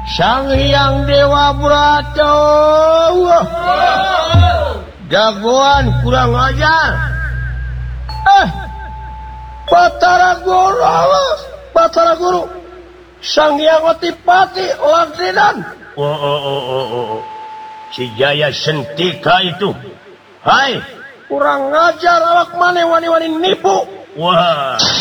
Sang Hyang Dewa Brata jagoan kurang ajar. Batara Guru Sang Hyang Otipati Langtrinan. Si Jaya Sentika itu. Hai, kurang ajar awak maneh wani-wani nipu. Wah.